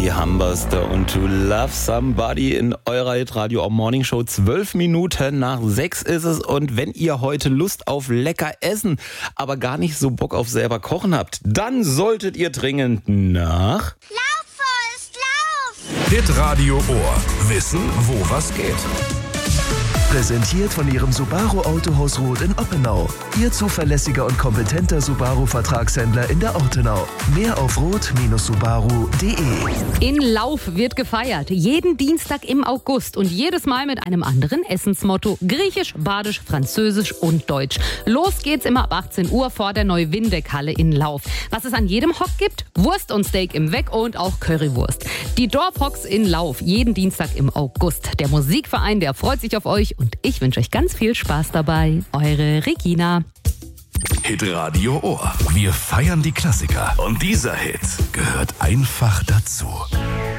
die Hamburster und To Love Somebody in eurer Hitradio Morning Show. 12 Minuten nach 6 ist es. Und wenn ihr heute Lust auf lecker Essen, aber gar nicht so Bock auf selber kochen habt, dann solltet ihr dringend nach... Lauf, Forst, lauf! Hitradio Ohr. Wissen, wo was geht. Präsentiert von Ihrem Subaru Autohaus Roth in Oppenau. Ihr zuverlässiger und kompetenter Subaru-Vertragshändler in der Ortenau. Mehr auf roth-subaru.de. In Lauf wird gefeiert. Jeden Dienstag im August und jedes Mal mit einem anderen Essensmotto. Griechisch, Badisch, Französisch und Deutsch. Los geht's immer ab 18 Uhr vor der Neu-Windeck-Halle in Lauf. Was es an jedem Hock gibt? Wurst und Steak im Weck und auch Currywurst. Die Dorfhocks in Lauf, jeden Dienstag im August. Der Musikverein, der freut sich auf euch und ich wünsche euch ganz viel Spaß dabei. Eure Regina. Hitradio Ohr. Wir feiern die Klassiker. Und dieser Hit gehört einfach dazu.